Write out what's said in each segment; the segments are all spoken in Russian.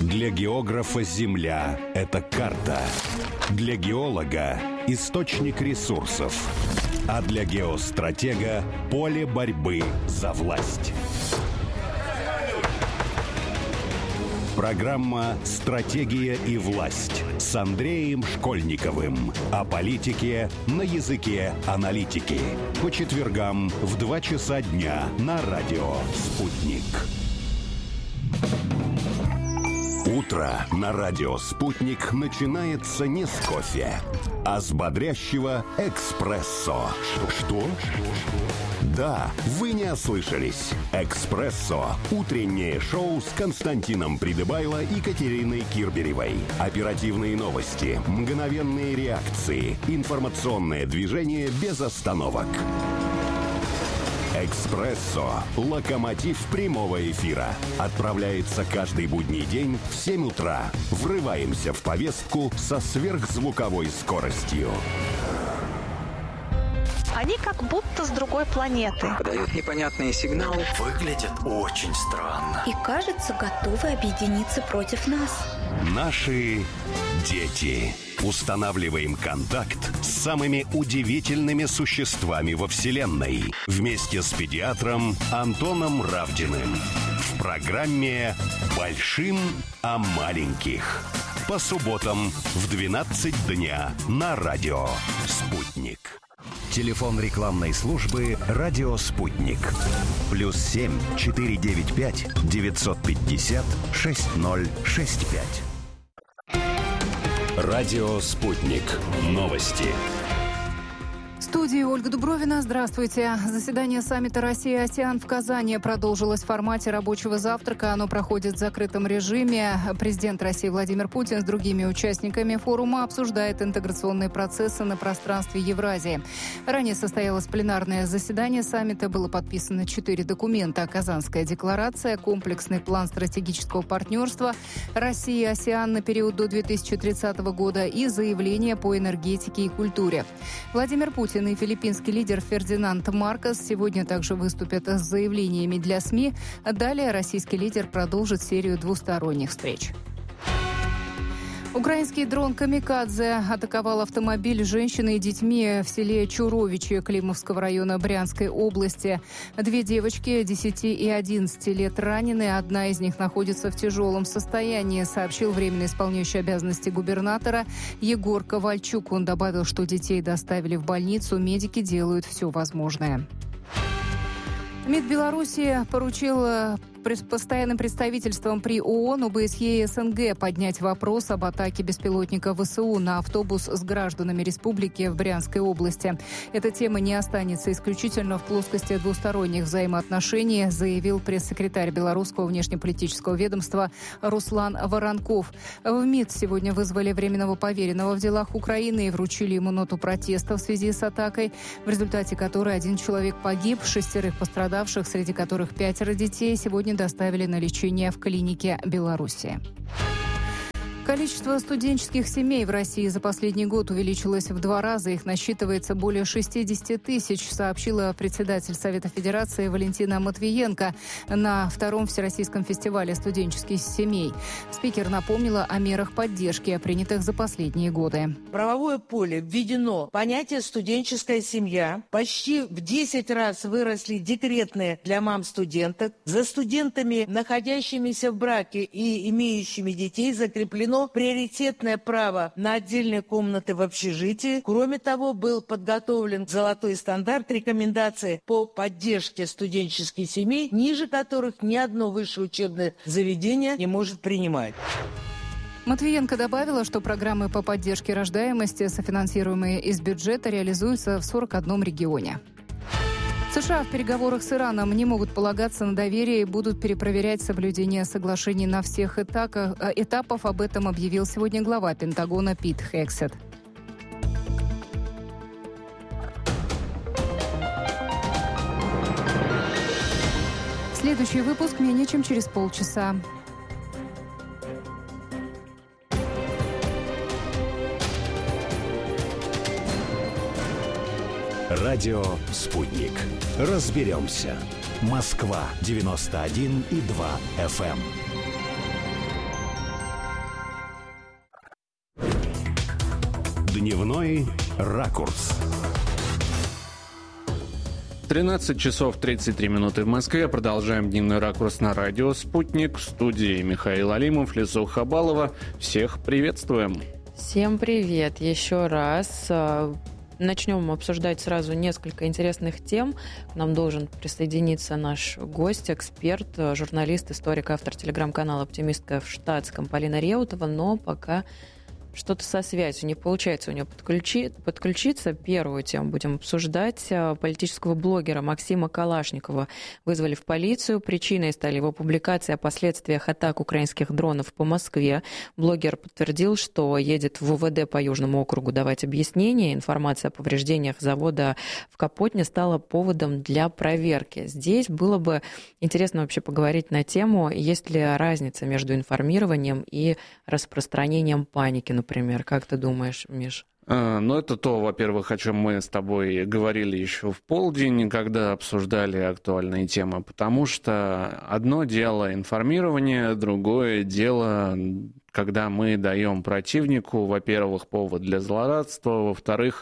Для географа Земля – это карта. Для геолога – источник ресурсов. А для геостратега – поле борьбы за власть. Программа «Стратегия и власть» с Андреем Школьниковым. О политике на языке аналитики. По четвергам в 2 часа дня на радио «Спутник». Утро на радио «Спутник» начинается не с кофе, а с бодрящего эспрессо. Что? Да, вы не ослышались. «Эспрессо» – утреннее шоу с Константином Придыбайло и Катериной Кирберевой. Оперативные новости, мгновенные реакции, информационное движение без остановок. «Эспрессо» – локомотив прямого эфира. Отправляется каждый будний день в 7 утра. Врываемся в повестку со сверхзвуковой скоростью. Они как будто с другой планеты. Подают непонятные сигналы. Выглядят очень странно. И кажется, готовы объединиться против нас. Наши дети. Устанавливаем контакт с самыми удивительными существами во Вселенной. Вместе с педиатром Антоном Равдиным. В программе «Большим о маленьких». По субботам в 12 дня на радио «Спутник». Телефон рекламной службы «Радио Спутник». +7 495 950 6065. Радио «Спутник». Новости. В студии Ольга Дубровина. Здравствуйте. Заседание саммита Россия-АСЕАН в Казани продолжилось в формате рабочего завтрака. Оно проходит в закрытом режиме. Президент России Владимир Путин с другими участниками форума обсуждает интеграционные процессы на пространстве Евразии. Ранее состоялось пленарное заседание саммита. Было подписано 4 документа. Казанская декларация, комплексный план стратегического партнерства России и АСЕАН на период до 2030 года и заявление по энергетике и культуре. Владимир Путин и филиппинский лидер Фердинанд Маркос сегодня также выступят с заявлениями для СМИ. Далее российский лидер продолжит серию двусторонних встреч. Украинский дрон «Камикадзе» атаковал автомобиль с женщиной и детьми в селе Чуровичи Климовского района Брянской области. 2 девочки 10 и 11 лет ранены, одна из них находится в тяжелом состоянии, сообщил временно исполняющий обязанности губернатора Егор Ковальчук. Он добавил, что детей доставили в больницу, медики делают все возможное. МИД Беларуси поручил постоянным представительством при ООН, ОБСЕ и СНГ поднять вопрос об атаке беспилотника ВСУ на автобус с гражданами республики в Брянской области. Эта тема не останется исключительно в плоскости двусторонних взаимоотношений, заявил пресс-секретарь белорусского внешнеполитического ведомства Руслан Воронков. В МИД сегодня вызвали временного поверенного в делах Украины и вручили ему ноту протеста в связи с атакой, в результате которой 1 человек погиб, 6 пострадавших, среди которых 5 детей, сегодня доставили на лечение в клинике Беларуси. Количество студенческих семей в России за последний год увеличилось в 2 раза. Их насчитывается более 60 тысяч, сообщила председатель Совета Федерации Валентина Матвиенко на 2-м Всероссийском фестивале студенческих семей. Спикер напомнила о мерах поддержки, принятых за последние годы. В правовое поле введено понятие «студенческая семья». Почти в 10 раз выросли декретные для мам-студенток. За студентами, находящимися в браке и имеющими детей, закреплено приоритетное право на отдельные комнаты в общежитии. Кроме того, был подготовлен золотой стандарт рекомендаций по поддержке студенческих семей, ниже которых ни одно высшее учебное заведение не может принимать. Матвиенко добавила, что программы по поддержке рождаемости, софинансируемые из бюджета, реализуются в 41 регионе. США в переговорах с Ираном не могут полагаться на доверие и будут перепроверять соблюдение соглашений на всех этапах. Об этом объявил сегодня глава Пентагона Пит Хексет. Следующий выпуск менее чем через полчаса. Радио «Спутник». Разберемся. Москва 91,2 FM. Дневной ракурс. 13 часов 33 минуты в Москве. Продолжаем дневной ракурс на радио «Спутник». В студии Михаил Алимов, Лиза Ухабалова. Всех приветствуем. Всем привет еще раз. Начнем обсуждать сразу несколько интересных тем. К нам должен присоединиться наш гость, эксперт, журналист, историк, автор телеграм-канала «Оптимистка в штатском» Полина Реутова, но пока что-то со связью не получается у нее подключиться. Первую тему будем обсуждать. Политического блогера Максима Калашникова вызвали в полицию. Причиной стали его публикации о последствиях атак украинских дронов по Москве. Блогер подтвердил, что едет в УВД по Южному округу давать объяснения. Информация о повреждениях завода в Капотне стала поводом для проверки. Здесь было бы интересно вообще поговорить на тему, есть ли разница между информированием и распространением паники, например. Как ты думаешь, Миш? Ну, это то, во-первых, о чем мы с тобой говорили еще в полдень, когда обсуждали актуальные темы, потому что одно дело информирование, другое дело, когда мы даем противнику, во-первых, повод для злорадства, во-вторых,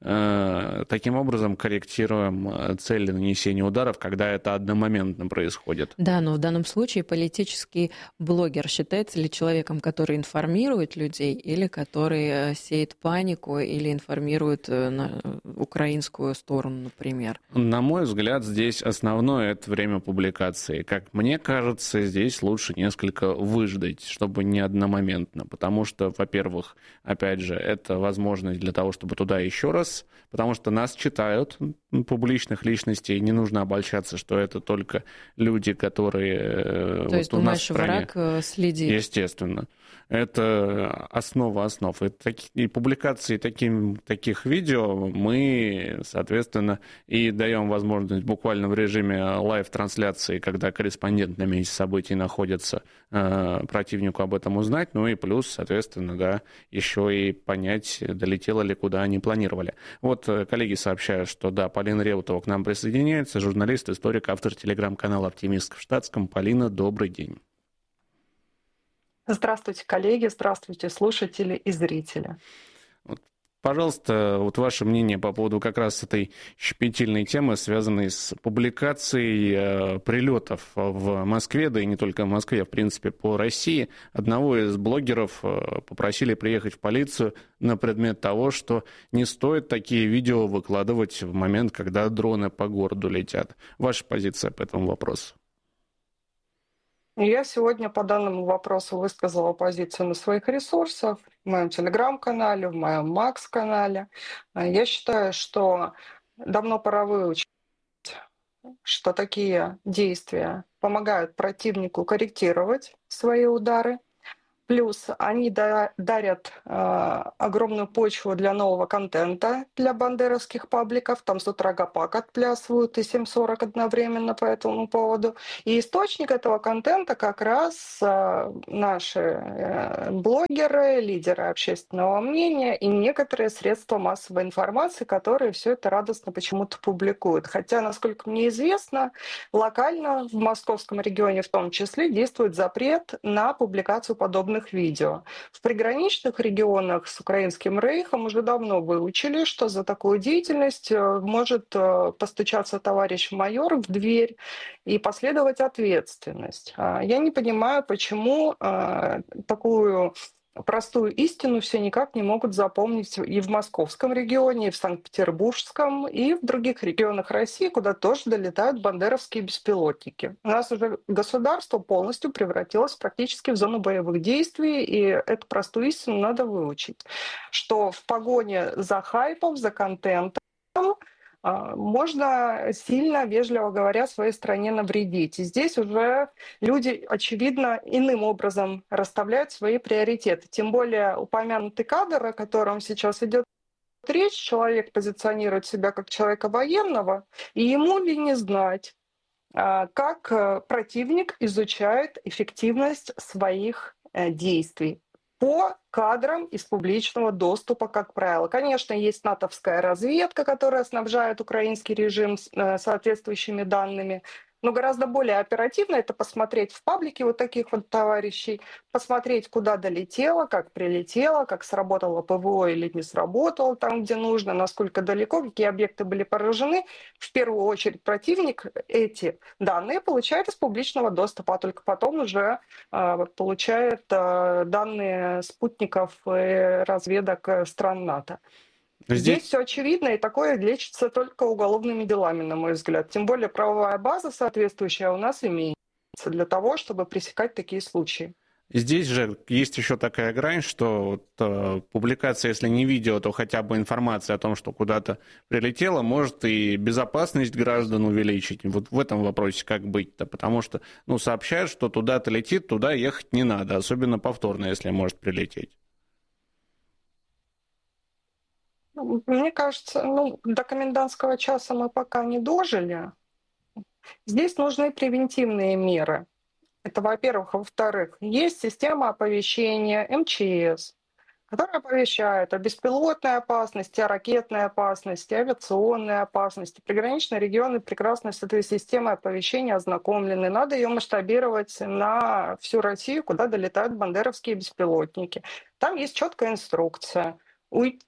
таким образом корректируем цели нанесения ударов, когда это одномоментно происходит. Да, но в данном случае политический блогер считается ли человеком, который информирует людей, или который сеет панику, или информирует на украинскую сторону, например? На мой взгляд, здесь основное это время публикации. Как мне кажется, здесь лучше несколько выждать, чтобы не одномоментно, потому что, во-первых, опять же, это возможность для того, чтобы туда еще раз, потому что нас читают, публичных личностей, не нужно обольщаться, что это только люди, которые То есть, у нас в стране. Враг следит? Естественно. Это основа основ. И публикации таких видео мы, соответственно, и даем возможность буквально в режиме лайв-трансляции, когда корреспондент на месте событий находится, противнику об этом узнать, ну и плюс, соответственно, да, еще и понять, долетело ли куда они планировали. Вот коллеги сообщают, что да, Полина Реутова к нам присоединяется, журналист, историк, автор телеграм-канала «Оптимистка в штатском». Полина, добрый день. Здравствуйте, коллеги, здравствуйте, слушатели и зрители. Пожалуйста, вот ваше мнение по поводу как раз этой щепетильной темы, связанной с публикацией прилетов в Москве, да и не только в Москве, в принципе, по России. Одного из блогеров попросили приехать в полицию на предмет того, что не стоит такие видео выкладывать в момент, когда дроны по городу летят. Ваша позиция по этому вопросу? Я сегодня по данному вопросу высказала позицию на своих ресурсах, в моем телеграм-канале, в моем Макс-канале. Я считаю, что давно пора выучить, что такие действия помогают противнику корректировать свои удары. Плюс они дарят огромную почву для нового контента для бандеровских пабликов. Там с утра гопак отплясывают и 7.40 одновременно по этому поводу. И источник этого контента как раз наши блогеры, лидеры общественного мнения и некоторые средства массовой информации, которые все это радостно почему-то публикуют. Хотя, насколько мне известно, локально в московском регионе в том числе действует запрет на публикацию подобных видео. В приграничных регионах с Украинским рейхом уже давно выучили, что за такую деятельность может постучаться товарищ майор в дверь и последовать ответственность. Я не понимаю, почему такую простую истину все никак не могут запомнить и в московском регионе, и в Санкт-Петербургском, и в других регионах России, куда тоже долетают бандеровские беспилотники. У нас уже государство полностью превратилось практически в зону боевых действий, и эту простую истину надо выучить, что в погоне за хайпом, за контентом можно сильно, вежливо говоря, своей стране навредить. И здесь уже люди, очевидно, иным образом расставляют свои приоритеты. Тем более упомянутый кадр, о котором сейчас идет речь, человек позиционирует себя как человека военного, и ему ли не знать, как противник изучает эффективность своих действий по кадрам из публичного доступа, как правило. Конечно, есть натовская разведка, которая снабжает украинский режим соответствующими данными, Но гораздо более оперативно это посмотреть в паблике вот таких вот товарищей, посмотреть, куда долетело, как прилетело, как сработало ПВО или не сработало там, где нужно, насколько далеко, какие объекты были поражены. В первую очередь противник эти данные получает из публичного доступа, а только потом уже получает данные спутников и разведок стран НАТО. Здесь все очевидно, и такое лечится только уголовными делами, на мой взгляд. Тем более правовая база соответствующая у нас имеется для того, чтобы пресекать такие случаи. Здесь же есть еще такая грань, что публикация, если не видео, то хотя бы информация о том, что куда-то прилетело, может и безопасность граждан увеличить. Вот в этом вопросе как быть-то? Потому что сообщают, что туда-то летит, туда ехать не надо, особенно повторно, если может прилететь. Мне кажется, до комендантского часа мы пока не дожили. Здесь нужны превентивные меры. Это, во-первых. Во-вторых, есть система оповещения МЧС, которая оповещает о беспилотной опасности, о ракетной опасности, авиационной опасности. Приграничные регионы прекрасно с этой системой оповещения ознакомлены. Надо ее масштабировать на всю Россию, куда долетают бандеровские беспилотники. Там есть четкая инструкция. Уйти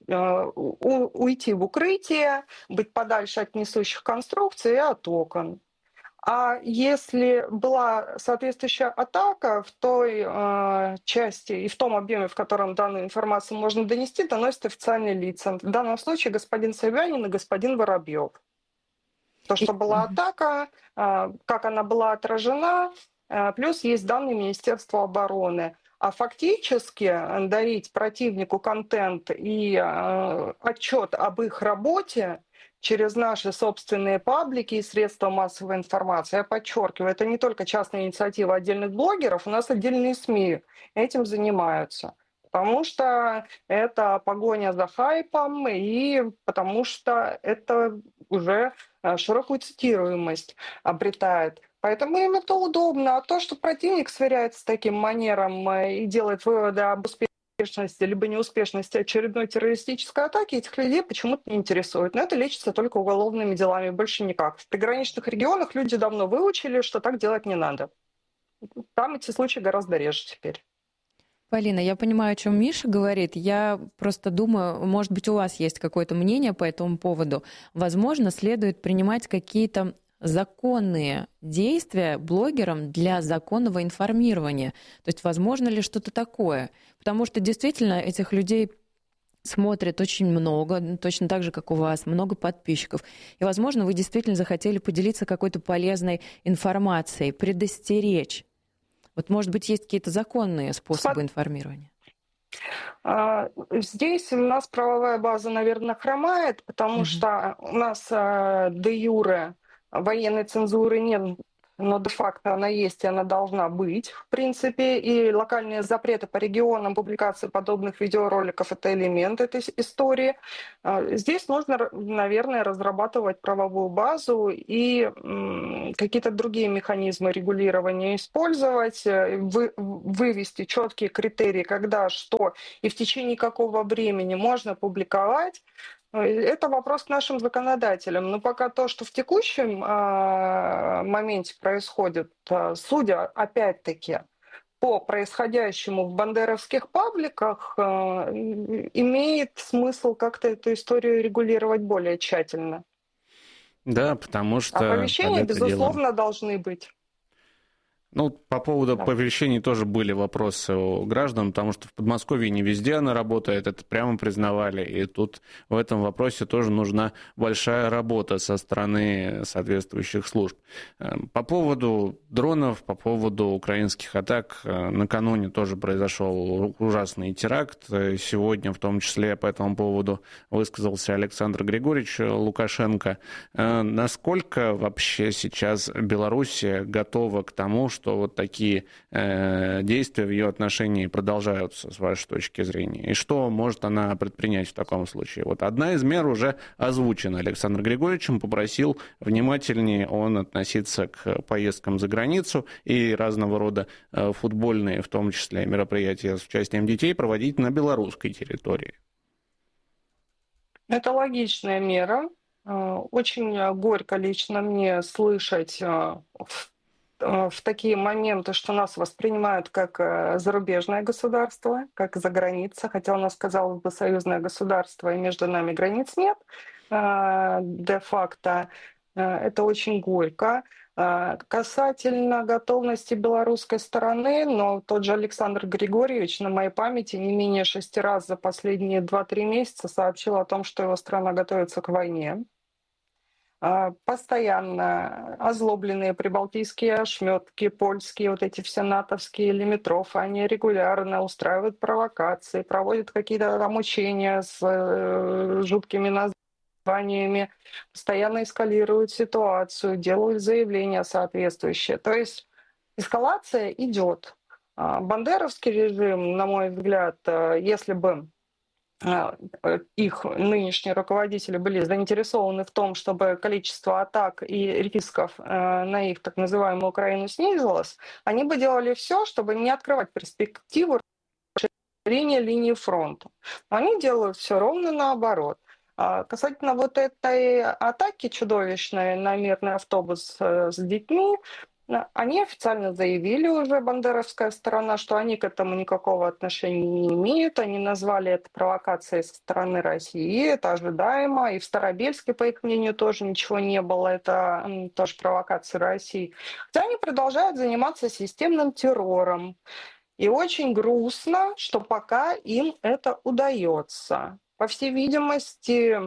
в укрытие, быть подальше от несущих конструкций и от окон. А если была соответствующая атака в той части и в том объеме, в котором данную информацию можно донести, доносят официальные лица. В данном случае господин Собянин и господин Воробьев. То, что была атака, как она была отражена, плюс есть данные Министерства обороны. А фактически дарить противнику контент и отчет об их работе через наши собственные паблики и средства массовой информации, я подчеркиваю, это не только частная инициатива отдельных блогеров, у нас отдельные СМИ этим занимаются. Потому что это погоня за хайпом и потому что это уже широкую цитируемость обретает. Поэтому им это удобно. А то, что противник сверяется с таким манером и делает выводы об успешности либо неуспешности очередной террористической атаки, этих людей почему-то не интересует. Но это лечится только уголовными делами, больше никак. В приграничных регионах люди давно выучили, что так делать не надо. Там эти случаи гораздо реже теперь. Полина, я понимаю, о чем Миша говорит. Я просто думаю, может быть, у вас есть какое-то мнение по этому поводу. Возможно, следует принимать какие-то законные действия блогерам для законного информирования. То есть возможно ли что-то такое? Потому что действительно этих людей смотрят очень много, точно так же, как у вас, много подписчиков. И, возможно, вы действительно захотели поделиться какой-то полезной информацией, предостеречь. Вот, может быть, есть какие-то законные способы информирования? Здесь у нас правовая база, наверное, хромает, потому что у нас де юре военной цензуры нет, но де-факто она есть, и она должна быть, в принципе. И локальные запреты по регионам публикации подобных видеороликов – это элемент этой истории. Здесь нужно, наверное, разрабатывать правовую базу и какие-то другие механизмы регулирования использовать, вывести четкие критерии, когда, что и в течение какого времени можно публиковать. Это вопрос к нашим законодателям. Но пока то, что в текущем моменте происходит, судя опять-таки по происходящему в бандеровских пабликах, имеет смысл как-то эту историю регулировать более тщательно. Да, потому что... Оповещения, безусловно, должны быть. По поводу оповещений тоже были вопросы у граждан, потому что в Подмосковье не везде она работает, это прямо признавали. И тут в этом вопросе тоже нужна большая работа со стороны соответствующих служб. По поводу дронов, по поводу украинских атак, накануне тоже произошел ужасный теракт. Сегодня в том числе по этому поводу высказался Александр Григорьевич Лукашенко. Насколько вообще сейчас Белоруссия готова к тому, что вот такие действия в ее отношении продолжаются, с вашей точки зрения? И что может она предпринять в таком случае? Вот одна из мер уже озвучена Александром Григорьевичем, попросил внимательнее он относиться к поездкам за границу и разного рода футбольные, в том числе мероприятия с участием детей, проводить на белорусской территории. Это логичная мера. Очень горько лично мне слышать в такие моменты, что нас воспринимают как зарубежное государство, как за граница, хотя у нас, казалось бы, союзное государство, и между нами границ нет де-факто. Это очень горько. Касательно готовности белорусской стороны, но тот же Александр Григорьевич на моей памяти не менее 6 раз за последние 2-3 месяца сообщил о том, что его страна готовится к войне. Постоянно озлобленные прибалтийские ошметки, польские, вот эти все натовские лимитрофы, они регулярно устраивают провокации, проводят какие-то там учения с жуткими названиями, постоянно эскалируют ситуацию, делают заявления соответствующие. То есть эскалация идет. Бандеровский режим, на мой взгляд, если бы их нынешние руководители были заинтересованы в том, чтобы количество атак и рисков на их так называемую Украину снизилось, они бы делали все, чтобы не открывать перспективу расширения линии фронта. Но они делают все ровно наоборот. Касательно вот этой атаки чудовищной на мирный автобус с детьми, они официально заявили уже, бандеровская сторона, что они к этому никакого отношения не имеют. Они назвали это провокацией со стороны России, это ожидаемо. И в Старобельске, по их мнению, тоже ничего не было, это тоже провокация России. Хотя они продолжают заниматься системным террором. И очень грустно, что пока им это удается. По всей видимости,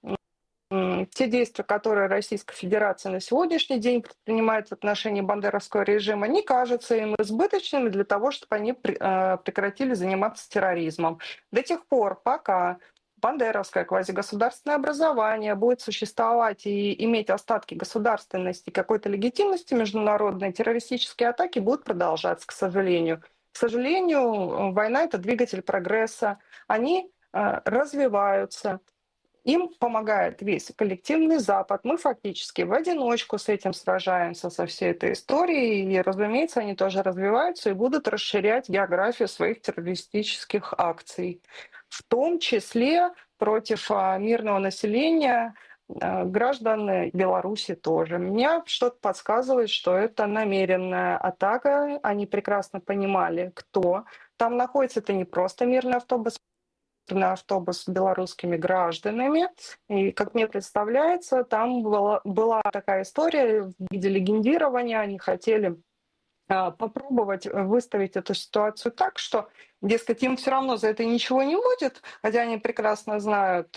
те действия, которые Российская Федерация на сегодняшний день предпринимает в отношении бандеровского режима, не кажутся им избыточными для того, чтобы они прекратили заниматься терроризмом. До тех пор, пока бандеровское квазигосударственное образование будет существовать и иметь остатки государственности, какой-то легитимности, международные террористические атаки будут продолжаться, к сожалению. К сожалению, война — это двигатель прогресса. Они развиваются. Им помогает весь коллективный Запад. Мы фактически в одиночку с этим сражаемся, со всей этой историей. И, разумеется, они тоже развиваются и будут расширять географию своих террористических акций. В том числе против мирного населения, граждан Беларуси тоже. Мне что-то подсказывает, что это намеренная атака. Они прекрасно понимали, кто там находится. Это не просто мирный автобус, на автобус с белорусскими гражданами. И, как мне представляется, там была такая история в виде легендирования. Они хотели попробовать выставить эту ситуацию так, что, дескать, им все равно за это ничего не будет, хотя они прекрасно знают,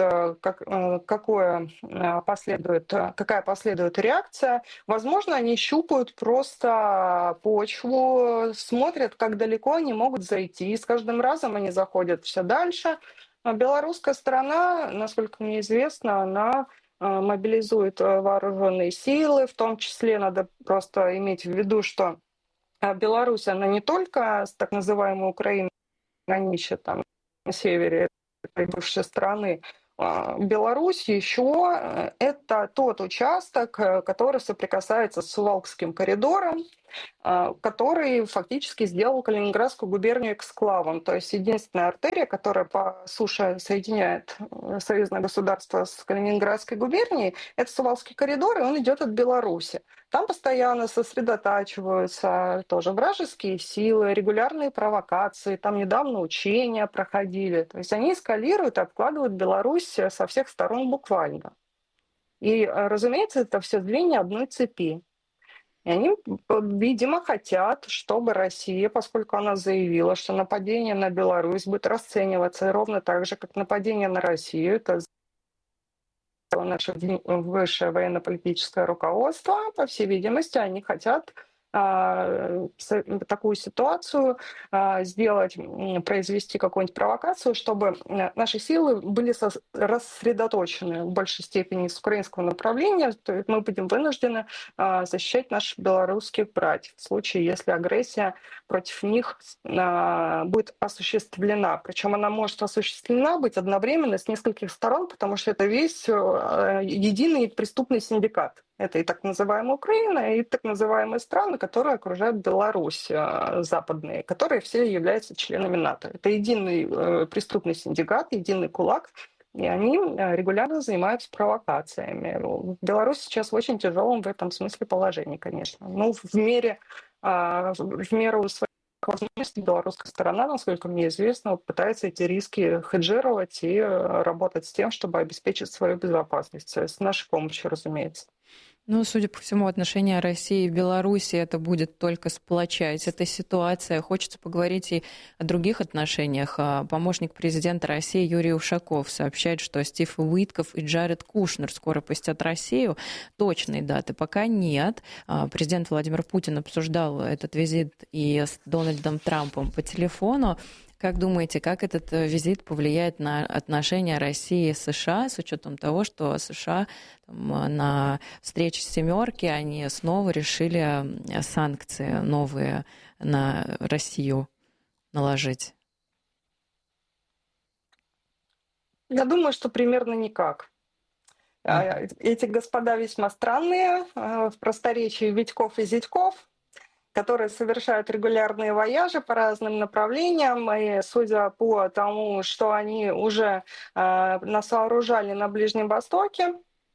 какая последует реакция. Возможно, они щупают просто почву, смотрят, как далеко они могут зайти, и с каждым разом они заходят все дальше. А белорусская сторона, насколько мне известно, она мобилизует вооруженные силы, в том числе надо просто иметь в виду, что Беларусь, она не только с так называемой Украиной граничит там на севере этой бывшей страны. Беларусь еще это тот участок, который соприкасается с Сувалкским коридором, который фактически сделал Калининградскую губернию эксклавом. То есть единственная артерия, которая по суше соединяет союзное государство с Калининградской губернией, это Сувалкский коридор, и он идет от Беларуси. Там постоянно сосредотачиваются тоже вражеские силы, регулярные провокации, там недавно учения проходили. То есть они эскалируют и обкладывают Беларусь со всех сторон буквально. И, разумеется, это все звенья одной цепи. И они, видимо, хотят, чтобы Россия, поскольку она заявила, что нападение на Беларусь будет расцениваться ровно так же, как нападение на Россию, это наше высшее военно-политическое руководство, по всей видимости, они хотят такую ситуацию сделать, произвести какую-нибудь провокацию, чтобы наши силы были рассредоточены в большей степени с украинского направления, то есть мы будем вынуждены защищать наших белорусских братьев в случае, если агрессия против них будет осуществлена. Причем она может осуществлена быть одновременно с нескольких сторон, потому что это весь единый преступный синдикат. Это и так называемая Украина, и так называемые страны, которые окружают Беларусь, западные, которые все являются членами НАТО. Это единый преступный синдикат, единый кулак, и они регулярно занимаются провокациями. Беларусь сейчас в очень тяжелом в этом смысле положении, конечно. Ну, в меру своих возможностей белорусская сторона, насколько мне известно, пытается эти риски хеджировать и работать с тем, чтобы обеспечить свою безопасность. С нашей помощью, разумеется. Ну, судя по всему, отношения России и Беларуси это будет только сплочать. Эта ситуация. Хочется поговорить и о других отношениях. Помощник президента России Юрий Ушаков сообщает, что Стив Уитков и Джаред Кушнер скоро посетят Россию. Точной даты пока нет. Президент Владимир Путин обсуждал этот визит и с Дональдом Трампом по телефону. Как думаете, как этот визит повлияет на отношения России и США, с учетом того, что США на встрече «семерки» они снова решили санкции новые на Россию наложить? Я думаю, что примерно никак. Эти господа весьма странные, в просторечии Витьков и Зятьков, которые совершают регулярные вояжи по разным направлениям, и судя по тому, что они уже насооружали на Ближнем Востоке,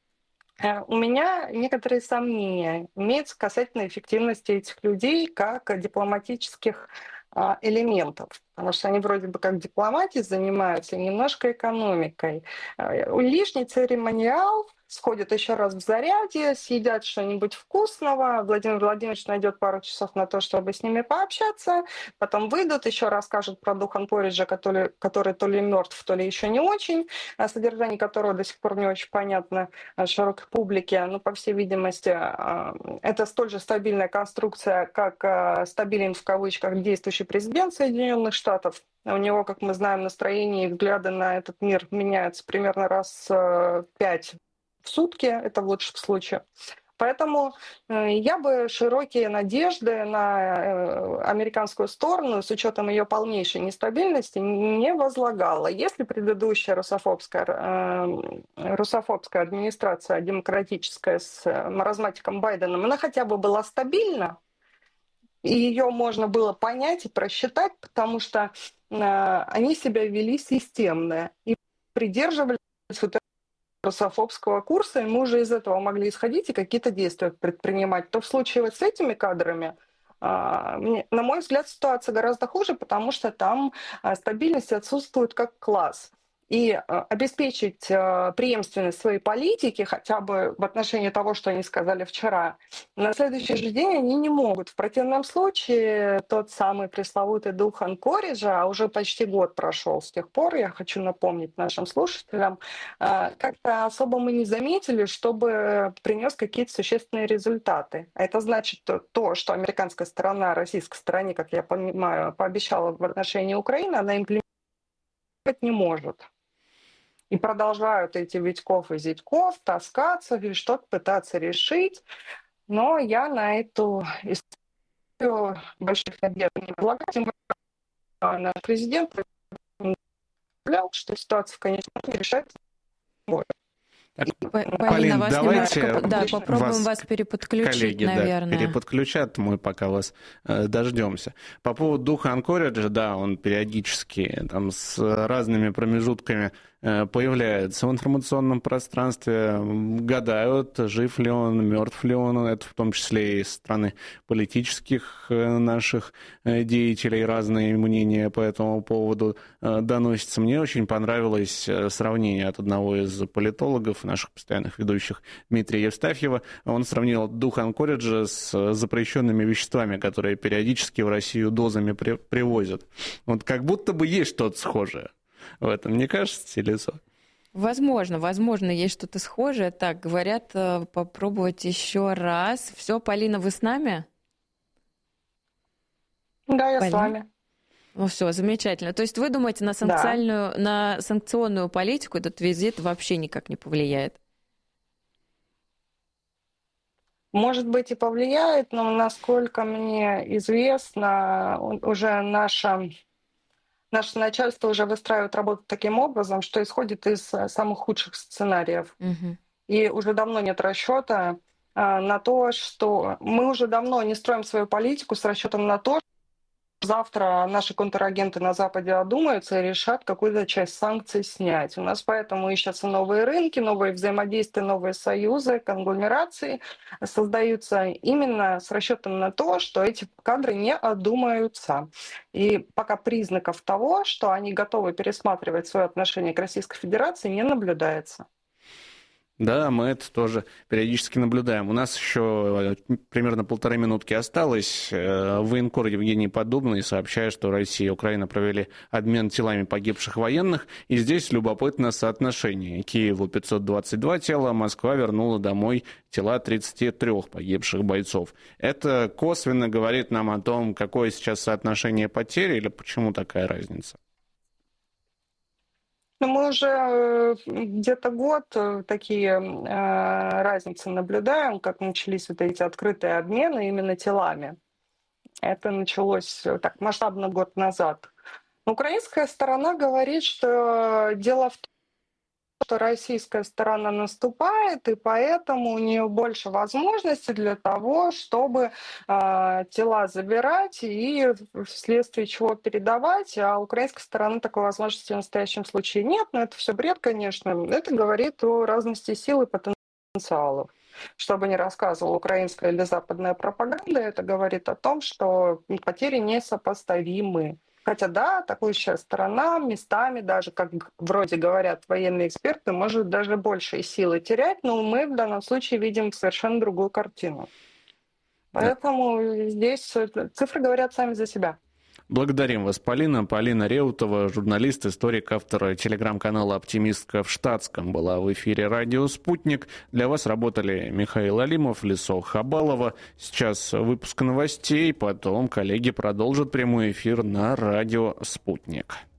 у меня некоторые сомнения имеются касательно эффективности этих людей как дипломатических элементов, потому что они вроде бы как дипломатией занимаются, немножко экономикой. Лишний церемониал, сходят еще раз в заряде, съедят что-нибудь вкусного, Владимир Владимирович найдет пару часов на то, чтобы с ними пообщаться, потом выйдут, еще расскажут про Духан Пориджа, который то ли мертв, то ли еще не очень, содержание которого до сих пор не очень понятно широкой публике, но, по всей видимости, это столь же стабильная конструкция, как стабилен в кавычках действующий президент Соединенных Штатов. У него, как мы знаем, настроение и взгляды на этот мир меняются примерно раз 5 в сутки, это в лучшем случае. Поэтому я бы широкие надежды на американскую сторону с учетом ее полнейшей нестабильности не возлагала. Если предыдущая русофобская администрация демократическая с маразматиком Байденом, она хотя бы была стабильна, и ее можно было понять и просчитать, потому что они себя вели системно и придерживались вот русофобского курса, и мы уже из этого могли исходить и какие-то действия предпринимать. То в случае вот с этими кадрами, на мой взгляд, ситуация гораздо хуже, потому что там стабильность отсутствует как класс. И обеспечить преемственность своей политики, хотя бы в отношении того, что они сказали вчера, на следующий же день они не могут. В противном случае тот самый пресловутый Духан Пориджа, а уже почти год прошел с тех пор, я хочу напомнить нашим слушателям, как-то особо мы не заметили, чтобы принес какие-то существенные результаты. А это значит то, что американская сторона российской стороне, как я понимаю, пообещала в отношении Украины, она имплементировать не может. И продолжают эти Витьков и Зятьков таскаться и что-то пытаться решить. Но я на эту историю больших надежд не возлагаю. Наш президент заявлял, что ситуация, конечно, решается. Полин, вас давайте немножко, попробуем вас переподключить, коллеги, наверное. Переподключат, мы пока вас дождемся. По поводу Духан Пориджа, да, он периодически там с разными промежутками появляется в информационном пространстве, гадают, жив ли он, мертв ли он, это в том числе и со стороны политических наших деятелей, разные мнения по этому поводу доносятся. Мне очень понравилось сравнение от одного из политологов, наших постоянных ведущих, Дмитрия Евстафьева. Он сравнил Духан Пориджа с запрещенными веществами, которые периодически в Россию дозами привозят. Вот как будто бы есть что-то схожее в этом, не кажется, лицо? Возможно, есть что-то схожее. Так, говорят, попробовать еще раз. Все, Полина, вы с нами? Да, я Полина? с вами. Ну все, замечательно. То есть вы думаете, на санкционную политику этот визит вообще никак не повлияет? Может быть, и повлияет, но, насколько мне известно, уже наше начальство уже выстраивает работу таким образом, что исходит из самых худших сценариев. Угу. И уже давно нет расчета на то, что мы уже давно не строим свою политику с расчетом на то, что завтра наши контрагенты на Западе одумаются и решат какую-то часть санкций снять. У нас поэтому ищутся новые рынки, новые взаимодействия, новые союзы, конгломерации создаются именно с расчетом на то, что эти кадры не одумаются. И пока признаков того, что они готовы пересматривать свое отношение к Российской Федерации, не наблюдается. Да, мы это тоже периодически наблюдаем. У нас еще примерно 1,5 минутки осталось. Военкор Евгений Подобный сообщает, что Россия и Украина провели обмен телами погибших военных. И здесь любопытно соотношение. Киеву 522 тела, Москва вернула домой тела 33 погибших бойцов. Это косвенно говорит нам о том, какое сейчас соотношение потерь или почему такая разница? Мы уже где-то год такие разницы наблюдаем, как начались вот эти открытые обмены именно телами. Это началось так масштабно год назад. Украинская сторона говорит, что дело в том, что российская сторона наступает, и поэтому у нее больше возможностей для того, чтобы тела забирать и вследствие чего передавать, а украинской стороны такой возможности в настоящем случае нет, но это все бред, конечно. Это говорит о разности сил и потенциалов. Что бы ни рассказывала украинская или западная пропаганда, это говорит о том, что потери несопоставимы. Хотя да, атакующая сторона местами, даже как вроде говорят военные эксперты, может даже большие силы терять, но мы в данном случае видим совершенно другую картину. Поэтому здесь цифры говорят сами за себя. Благодарим вас, Полина. Полина Реутова, журналист, историк, автор телеграм-канала «Оптимистка в штатском», была в эфире «Радио Спутник». Для вас работали Михаил Алимов, Лисо Хабалова. Сейчас выпуск новостей, потом коллеги продолжат прямой эфир на «Радио Спутник».